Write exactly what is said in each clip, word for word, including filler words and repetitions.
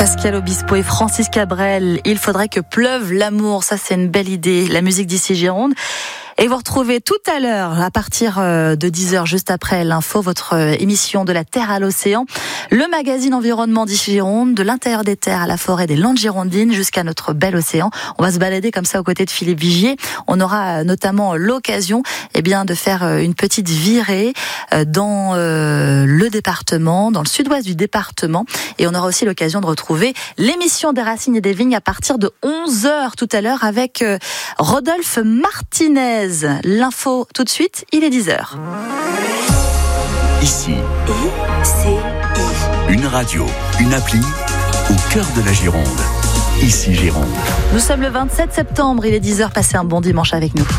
Pascal Obispo et Francis Cabrel, il faudrait que pleuve l'amour, ça c'est une belle idée, la musique d'ici Gironde. Et vous retrouvez tout à l'heure, à partir de dix heures, juste après l'info, votre émission de la Terre à l'océan, le magazine environnement d'ici Gironde, de l'intérieur des terres à la forêt des Landes girondines jusqu'à notre bel océan. On va se balader comme ça aux côtés de Philippe Vigier. On aura notamment l'occasion, eh bien, de faire une petite virée dans le département, dans le sud-ouest du département. Et on aura aussi l'occasion de retrouver l'émission des Racines et des Vignes à partir de onze heures tout à l'heure avec Rodolphe Martinez. L'info tout de suite, il est dix heures. Ici, I C I. Une radio, une appli au cœur de la Gironde. Ici Gironde. Nous sommes le vingt-sept septembre, il est dix heures, passez un bon dimanche avec nous.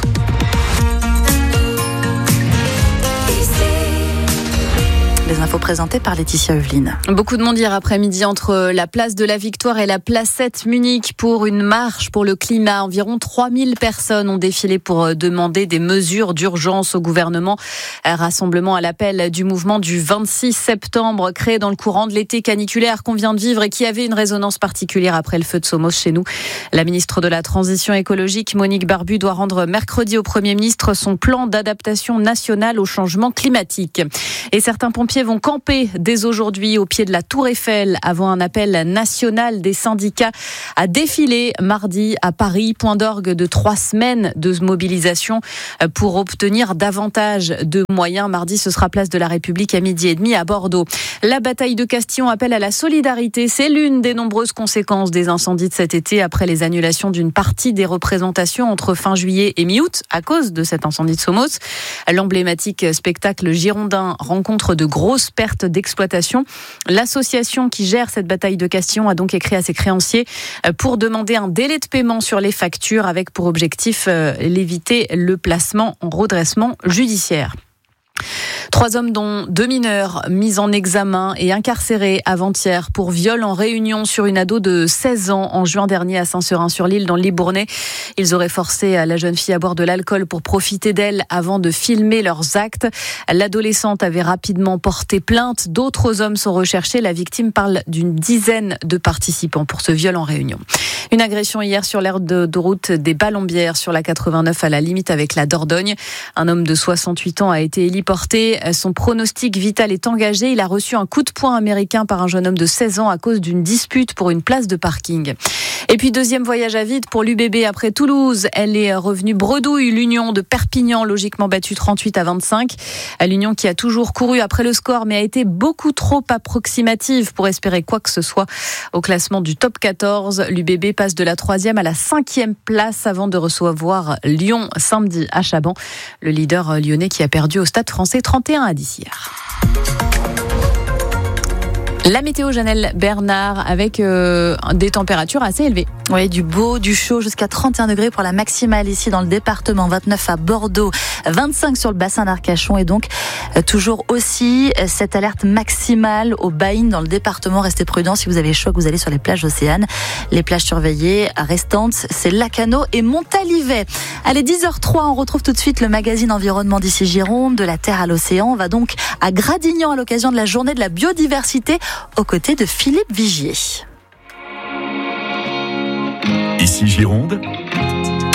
Les infos présentées par Laetitia Eveline. Beaucoup de monde hier après-midi entre la place de la Victoire et la Placette Munich pour une marche pour le climat. Environ trois mille personnes ont défilé pour demander des mesures d'urgence au gouvernement. Un rassemblement à l'appel du mouvement du vingt-six septembre créé dans le courant de l'été caniculaire qu'on vient de vivre et qui avait une résonance particulière après le feu de Somos chez nous. La ministre de la Transition écologique, Monique Barbu, doit rendre mercredi au Premier ministre son plan d'adaptation national au changement climatique. Et certains pompiers vont camper dès aujourd'hui au pied de la Tour Eiffel avant un appel national des syndicats à défiler mardi à Paris. Point d'orgue de trois semaines de mobilisation pour obtenir davantage de moyens. Mardi, ce sera place de la République à midi et demi à Bordeaux. La bataille de Castillon appelle à la solidarité. C'est l'une des nombreuses conséquences des incendies de cet été après les annulations d'une partie des représentations entre fin juillet et mi-août à cause de cet incendie de Somos. L'emblématique spectacle girondin rencontre de grosses pertes d'exploitation. L'association qui gère cette bataille de Castillon a donc écrit à ses créanciers pour demander un délai de paiement sur les factures avec pour objectif l'éviter le placement en redressement judiciaire. Trois hommes dont deux mineurs mis en examen et incarcérés avant-hier pour viol en réunion sur une ado de seize ans en juin dernier à Saint-Seurin-sur-l'Île dans le Libournais. Ils auraient forcé la jeune fille à boire de l'alcool pour profiter d'elle avant de filmer leurs actes. L'adolescente avait rapidement porté plainte. D'autres hommes sont recherchés. La victime parle d'une dizaine de participants pour ce viol en réunion. Une agression hier sur l'aire de, de route des Balombières sur la quatre-vingt-neuf à la limite avec la Dordogne. Un homme de soixante-huit ans a été héliporté. Son pronostic vital est engagé. Il a reçu un coup de poing américain par un jeune homme de seize ans à cause d'une dispute pour une place de parking. Et puis deuxième voyage à vide pour l'U B B après Toulouse. Elle est revenue bredouille. L'Union de Perpignan, logiquement battue trente-huit à vingt-cinq. L'Union qui a toujours couru après le score mais a été beaucoup trop approximative pour espérer quoi que ce soit au classement du top quatorze. L'U B B passe de la troisième à la cinquième place avant de recevoir Lyon samedi à Chaban. Le leader lyonnais qui a perdu au Stade Français trente et un à dix hier. La météo, Janelle Bernard, avec euh, des températures assez élevées. Oui, du beau, du chaud, jusqu'à trente et un degrés pour la maximale ici dans le département, vingt-neuf à Bordeaux, vingt-cinq sur le bassin d'Arcachon et donc euh, toujours aussi euh, cette alerte maximale au Baïn dans le département. Restez prudents si vous avez chaud, que vous allez sur les plages océanes. Les plages surveillées restantes, c'est Lacano et Montalivet. Allez, dix heures trois, on retrouve tout de suite le magazine environnement d'ici Gironde, de la Terre à l'océan. On va donc à Gradignan à l'occasion de la journée de la biodiversité aux côtés de Philippe Vigier. Ici Gironde,